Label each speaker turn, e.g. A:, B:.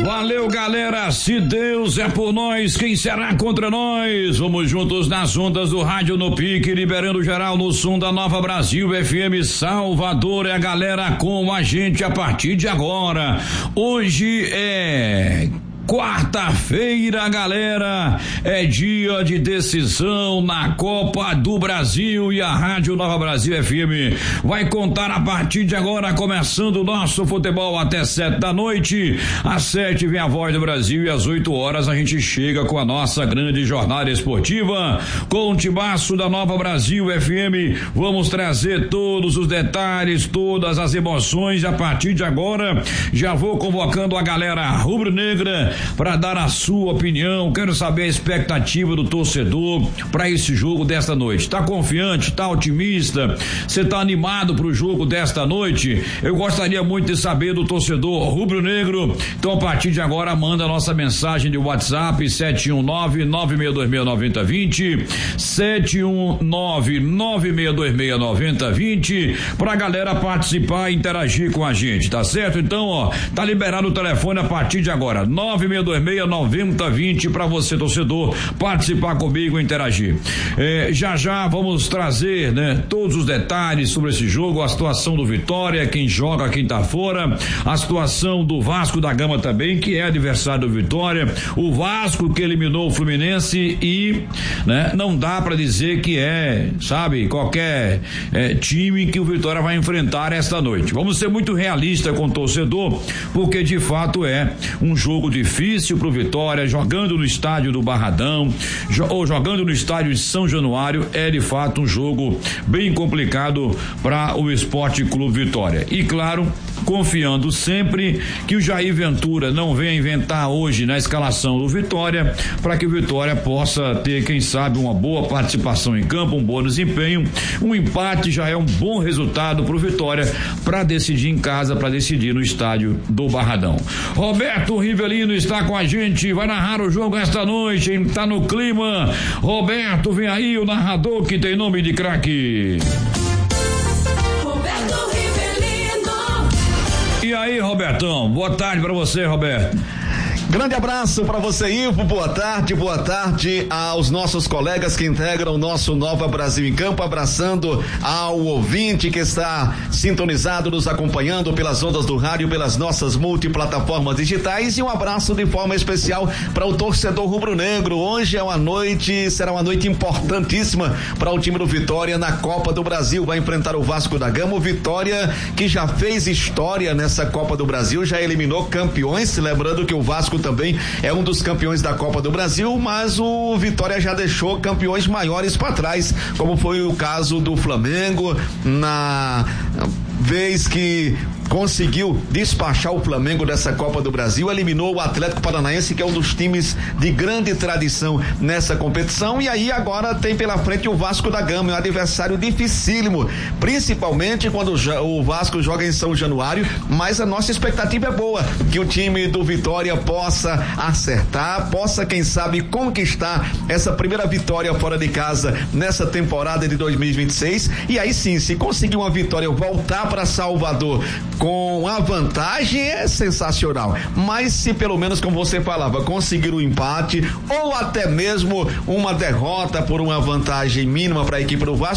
A: Valeu, galera, se Deus é por nós, quem será contra nós? Vamos juntos nas ondas do rádio no pique, liberando geral no som da Nova Brasil FM Salvador. É a galera com a gente a partir de agora. Hoje é quarta-feira, galera, é dia de decisão na Copa do Brasil e a Rádio Nova Brasil FM vai contar a partir de agora, começando o nosso futebol até 7 da noite. Às 7 vem a Voz do Brasil e às 8 horas a gente chega com a nossa grande jornada esportiva com o timaço da Nova Brasil FM. Vamos trazer todos os detalhes, todas as emoções. A partir de agora já vou convocando a galera rubro-negra para dar a sua opinião. Quero saber a expectativa do torcedor para esse jogo desta noite. Tá confiante? Tá otimista? Você tá animado pro jogo desta noite? Eu gostaria muito de saber do torcedor rubro-negro. Então, a partir de agora, manda a nossa mensagem de WhatsApp 719-9626-9020, 719-9626-9020, pra galera participar e interagir com a gente, tá certo? Então, ó, tá liberado o telefone a partir de agora, 9626-9020, para você, torcedor, participar comigo e interagir. Já vamos trazer, né, todos os detalhes sobre esse jogo, a situação do Vitória, quem joga, quem tá fora, a situação do Vasco da Gama também, que é adversário do Vitória, o Vasco que eliminou o Fluminense e, né, não dá para dizer que sabe, qualquer time que o Vitória vai enfrentar esta noite. Vamos ser muito realistas com o torcedor, porque de fato é um jogo difícil pro Vitória, jogando no estádio do Barradão, ou jogando no estádio de São Januário, é de fato um jogo bem complicado para o Esporte Clube Vitória. E claro, confiando sempre que o Jair Ventura não venha inventar hoje na escalação do Vitória, para que o Vitória possa ter, quem sabe, uma boa participação em campo, um bom desempenho. Um empate já é um bom resultado pro Vitória para decidir em casa, para decidir no estádio do Barradão. Roberto Rivelino está com a gente, vai narrar o jogo esta noite, hein? Tá no clima. Roberto, vem aí o narrador que tem nome de craque.
B: Roberto Rivelino.
A: E aí, Robertão, boa tarde pra você, Roberto.
C: Grande abraço para você, Ivo. Boa tarde aos nossos colegas que integram o nosso Nova Brasil em Campo, abraçando ao ouvinte que está sintonizado, nos acompanhando pelas ondas do rádio, pelas nossas multiplataformas digitais, e um abraço de forma especial para o torcedor rubro-negro. Hoje será uma noite importantíssima para o time do Vitória na Copa do Brasil. Vai enfrentar o Vasco da Gama, o Vitória que já fez história nessa Copa do Brasil, já eliminou campeões, lembrando que o Vasco também é um dos campeões da Copa do Brasil, mas o Vitória já deixou campeões maiores para trás, como foi o caso do Flamengo, na vez que conseguiu despachar o Flamengo dessa Copa do Brasil, eliminou o Atlético Paranaense, que é um dos times de grande tradição nessa competição, e aí agora tem pela frente o Vasco da Gama, um adversário dificílimo, principalmente quando o Vasco joga em São Januário, mas a nossa expectativa é boa, que o time do Vitória possa acertar, possa, quem sabe, conquistar essa primeira vitória fora de casa nessa temporada de 2026, e aí sim, se conseguir uma vitória, voltar para Salvador com a vantagem, é sensacional, mas se pelo menos, como você falava, conseguir um empate ou até mesmo uma derrota por uma vantagem mínima para a equipe do Vasco,